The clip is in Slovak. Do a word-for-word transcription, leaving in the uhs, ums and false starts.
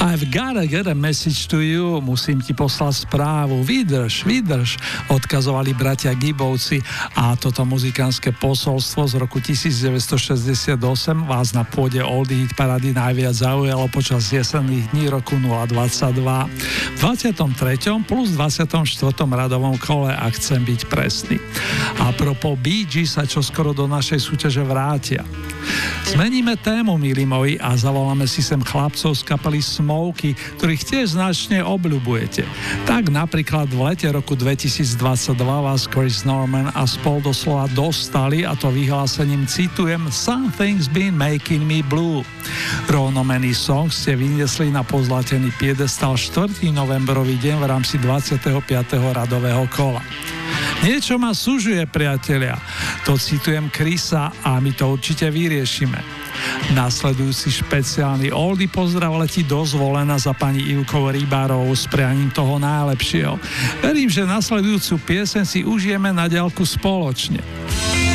I've gotta get a message to you, musím ti poslať správu, vydrž, vydrž, odkazovali bratia Gibbovci a toto muzikánske posolstvo z roku devätnásťstošesťdesiatosem vás na pôde Oldie Hit Parady najviac zaujalo počas jesenných dní roku nula dvadsaťdva. V dvadsiatom treťom plus dvadsiatom štvrtom radovom kole, ak chcem byť presný. A propos Bee Gees sa čoskoro do našej súťaže vrátia. Zmeníme tému, milí moji, a zavoláme si sem chlapcov z kapely Smokey, ktorých tiež značne obľubujete. Tak napríklad v lete roku dvetisícdvadsaťdva vás Chris Norman a spol doslova dostali, a to vyhlásením, citujem, Something's been making me blue. Rovnomenný song ste vyniesli na pozlatený piedestal štvrtého novembrový deň v rámci dvadsiateho piateho radového kola. Niečo ma súžuje, priatelia. To citujem Chrisa a my to určite vyriešime. Nasledujúci špeciálny oldie pozdrav letí dozvolená za pani Ivkou Rybárovou s prianím toho najlepšieho. Verím, že nasledujúcu pieseň si užijeme na diaľku spoločne.